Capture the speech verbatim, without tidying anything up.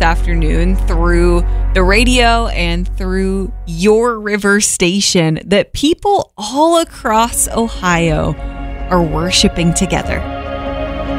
afternoon through the radio and through your river station that people all across Ohio are worshiping together.